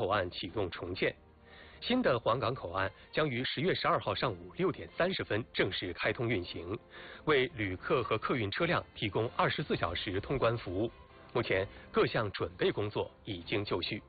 口岸启动重建。新的黄岗口岸将于10月12号上午6点30分正式开通运行，为旅客和客运车辆提供24小时通关服务。目前各项准备工作已经就绪。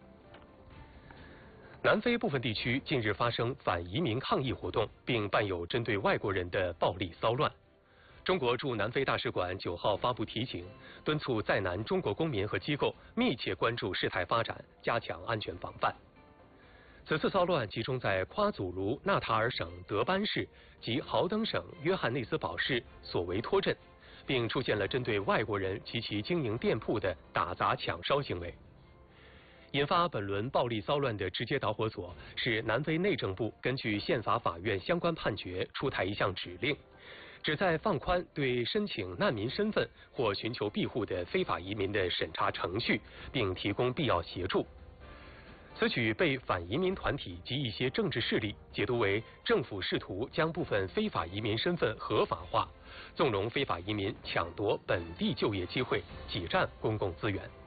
南非部分地区近日发生反移民抗议活动，并伴有针对外国人的暴力骚乱。中国驻南非大使馆9号发布提醒，敦促在南中国公民和机构密切关注事态发展，加强安全防范。此次骚乱集中在夸祖卢纳塔尔省德班市及豪登省约翰内斯堡市索维托镇，并出现了针对外国人及其经营店铺的打砸抢烧行为。引发本轮暴力骚乱的直接导火索是南非内政部根据宪法法院相关判决出台一项指令，旨在放宽对申请难民身份或寻求庇护的非法移民的审查程序，并提供必要协助。此举被反移民团体及一些政治势力解读为政府试图将部分非法移民身份合法化，纵容非法移民抢夺本地就业机会，挤占公共资源。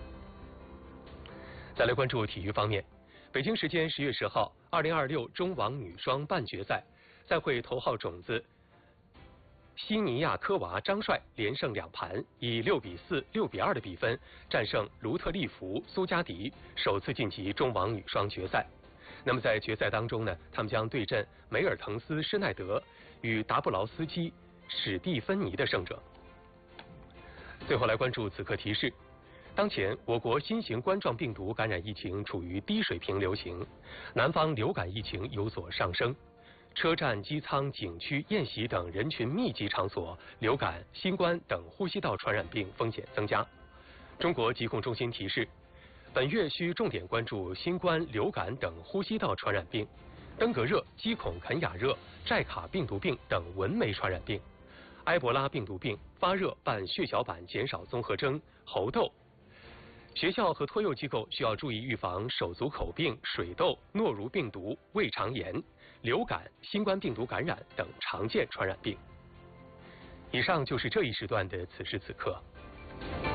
再来关注体育方面，北京时间10月10号，2026中网女双半决赛，赛会头号种子西尼亚科娃张帅连胜2盘，以6比4、6比2的比分战胜卢特利弗苏加迪，首次晋级中网女双决赛。那么在决赛当中呢，他们将对阵梅尔滕斯施耐德与达布劳斯基史蒂芬妮的胜者。最后来关注此刻提示。当前，我国新型冠状病毒感染疫情处于低水平流行，南方流感疫情有所上升。车站、机舱、景区、宴席等人群密集场所，流感、新冠等呼吸道传染病风险增加。中国疾控中心提示，本月需重点关注新冠、流感等呼吸道传染病、登革热、基孔肯雅热、寨卡病毒病等蚊媒传染病、埃博拉病毒病、发热伴血小板减少综合征、猴痘。学校和托幼机构需要注意预防手足口病、水痘、诺如病毒、胃肠炎、流感、新冠病毒感染等常见传染病。以上就是这一时段的此时此刻。